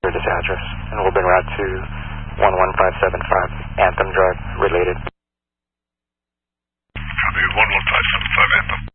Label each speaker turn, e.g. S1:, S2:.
S1: this address, and we'll be en route to 11575 Anthem Drive, related.
S2: Copy 11575 Anthem.